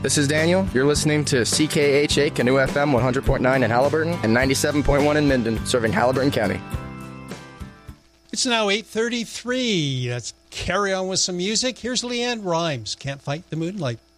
This is Daniel. You're listening to CKHA Canoe FM 100.9 in Halliburton and 97.1 in Minden, serving Halliburton County. It's now 8:33. Let's carry on with some music. Here's Leanne Rimes, Can't Fight the Moonlight.